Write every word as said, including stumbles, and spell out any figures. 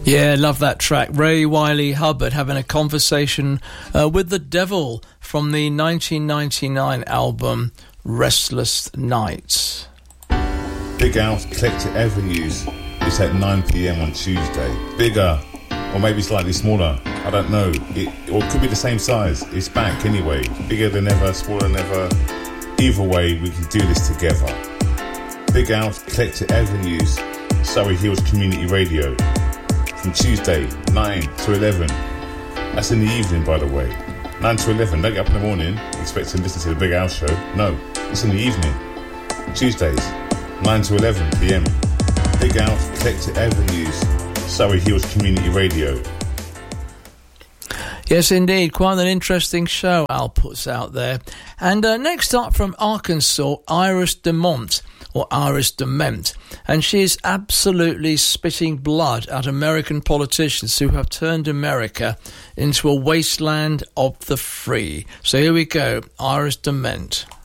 Yeah, love that track. Ray Wylie Hubbard having a conversation uh, with the devil from the nineteen ninety-nine album Restless Nights. Big House Eclectic Avenues is at nine p.m. on Tuesday. Bigger, or maybe slightly smaller, I don't know. It, or it could be the same size. It's back anyway. Bigger than ever, smaller than ever. Either way, we can do this together. Big House Eclectic Avenues, Surrey Hills Community Radio. From Tuesday, nine to eleven. That's in the evening, by the way. nine to eleven. Don't get up in the morning expecting to listen to the Big House Show. No, it's in the evening. Tuesdays, nine to eleven p.m. Big House Eclectic Avenues, Surrey Hills Community Radio. Yes, indeed. Quite an interesting show Al puts out there. And uh, next up from Arkansas, Iris DeMont, or Iris DeMent. And she is absolutely spitting blood at American politicians who have turned America into a wasteland of the free. So here we go, Iris DeMent.